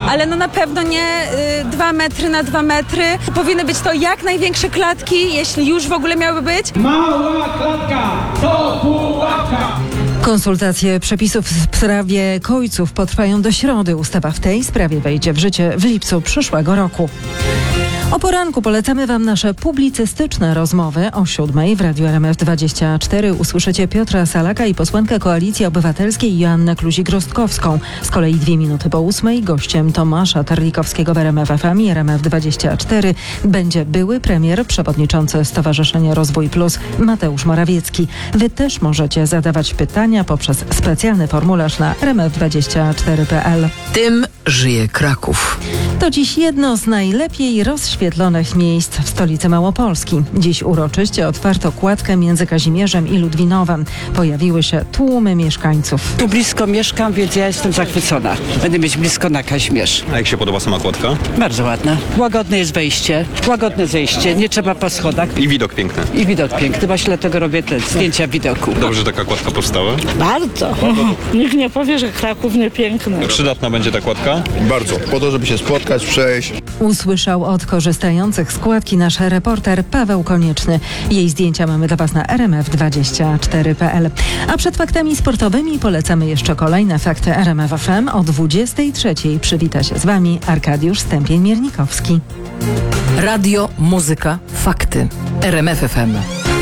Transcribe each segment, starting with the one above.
ale no na pewno nie 2 metry na 2 metry. Powinny być to jak największe klatki, jeśli już w ogóle miałyby być. Mała klatka to pułapka. Konsultacje przepisów w sprawie kojców potrwają do środy. Ustawa w tej sprawie wejdzie w życie w lipcu przyszłego roku. O poranku polecamy Wam nasze publicystyczne rozmowy. O 7:00 w Radiu RMF24 usłyszycie Piotra Salaka i posłankę Koalicji Obywatelskiej Joannę Kluzik-Rostkowską. Z kolei 2 minuty po 8:00 gościem Tomasza Terlikowskiego w RMF FM i RMF24 będzie były premier, przewodniczący Stowarzyszenia Rozwój Plus Mateusz Morawiecki. Wy też możecie zadawać pytania poprzez specjalny formularz na rmf24.pl. Tym żyje Kraków. To dziś jedno z najlepiej rozświetlonych miejsc w stolicy Małopolski. Dziś uroczyście otwarto kładkę między Kazimierzem i Ludwinowem. Pojawiły się tłumy mieszkańców. Tu blisko mieszkam, więc ja jestem zachwycona. Będę mieć blisko na Kazimierz. A jak się podoba sama kładka? Bardzo ładna. Łagodne jest wejście, łagodne zejście, nie trzeba po schodach. I widok piękny. I widok piękny. Właśnie dlatego robię te zdjęcia widoku. Dobrze, że taka kładka powstała. Bardzo. Nikt nie powie, że Kraków nie piękny. Przydatna będzie ta kładka? Bardzo. Po to, żeby się spotkać, przejść. Usłyszał od korzystających z kładki nasz reporter Paweł Konieczny. Jej zdjęcia mamy dla Was na rmf24.pl. A przed faktami sportowymi polecamy jeszcze kolejne fakty RMF FM. O 23:00 przywita się z Wami Arkadiusz Stępień-Miernikowski. Radio, muzyka, fakty. RMF FM.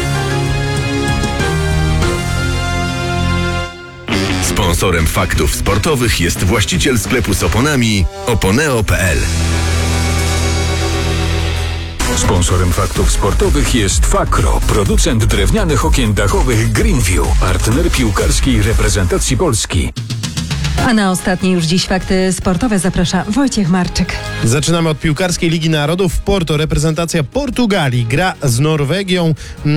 Sponsorem faktów sportowych jest właściciel sklepu z oponami oponeo.pl. Sponsorem faktów sportowych jest Fakro, producent drewnianych okien dachowych Greenview, partner piłkarskiej reprezentacji Polski. A na ostatnie już dziś fakty sportowe zaprasza Wojciech Marczyk. Zaczynamy od piłkarskiej Ligi Narodów. W Porto reprezentacja Portugalii gra z Norwegią.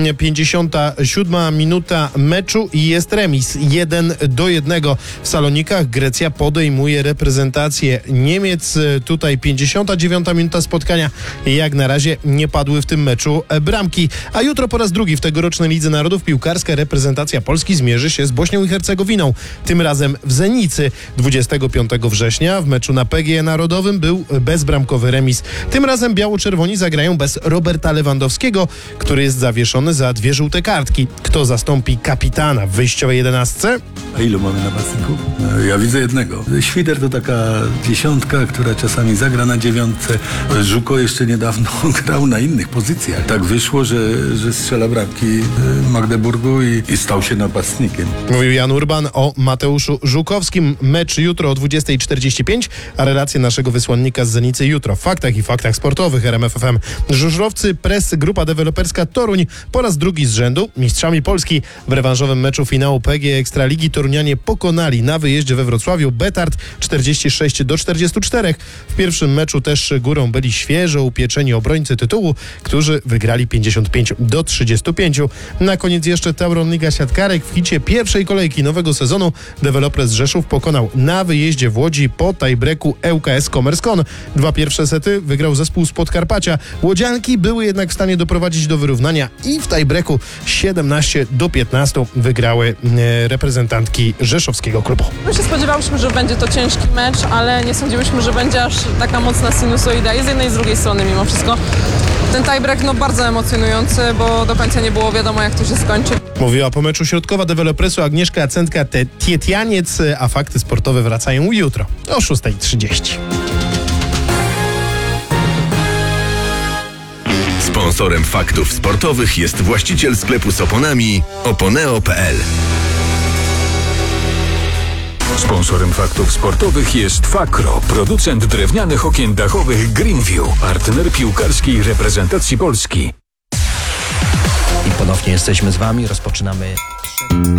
57 minuta meczu i jest remis 1-1 w Salonikach. Grecja podejmuje reprezentację Niemiec. Tutaj 59 minuta spotkania. Jak na razie nie padły w tym meczu bramki. A jutro po raz drugi w tegorocznej Lidze Narodów piłkarska reprezentacja Polski zmierzy się z Bośnią i Hercegowiną. Tym razem w Zenicy. 25 września w meczu na PGE Narodowym był bezbramkowy remis. Tym razem biało-czerwoni zagrają bez Roberta Lewandowskiego, który jest zawieszony za 2 żółte kartki. Kto zastąpi kapitana w wyjściowej 11? A ilu mamy napastników? Ja widzę jednego. Świder to taka 10, która czasami zagra na 9. Żuko jeszcze niedawno grał na innych pozycjach. Tak wyszło, że strzela bramki Magdeburgu i stał się napastnikiem. Mówił Jan Urban o Mateuszu Żukowskim. Mecz jutro o 20:45, a relacje naszego wysłannika z Zenicy jutro w Faktach i Faktach Sportowych RMF FM. Żużlowcy Press Grupa Deweloperska Toruń po raz drugi z rzędu mistrzami Polski. W rewanżowym meczu finału PGE Ekstraligi Torunianie pokonali na wyjeździe we Wrocławiu Betard 46-44. W pierwszym meczu też górą byli świeżo upieczeni obrońcy tytułu, którzy wygrali 55-35. Na koniec jeszcze Tauron Liga Siatkarek. W hicie pierwszej kolejki nowego sezonu deweloper z Rzeszów pokonał na wyjeździe w Łodzi po tiebreaku ŁKS Commerce.con. 2 pierwsze sety wygrał zespół z Podkarpacia. Łodzianki były jednak w stanie doprowadzić do wyrównania i w tiebreaku 17-15 wygrały reprezentantki rzeszowskiego klubu. My się spodziewałyśmy, że będzie to ciężki mecz, ale nie sądziłyśmy, że będzie aż taka mocna sinusoida. Jest z jednej i z drugiej strony mimo wszystko. Ten tiebreak bardzo emocjonujący, bo do końca nie było wiadomo, jak to się skończy. Mówiła po meczu środkowa dewelopresu Agnieszka Centka-Tietjaniec, a fakty sportowe wracają jutro o 6:30. Sponsorem faktów sportowych jest właściciel sklepu z oponami oponeo.pl. Sponsorem faktów sportowych jest Fakro, producent drewnianych okien dachowych Greenview, partner piłkarskiej reprezentacji Polski. I ponownie jesteśmy z Wami, rozpoczynamy...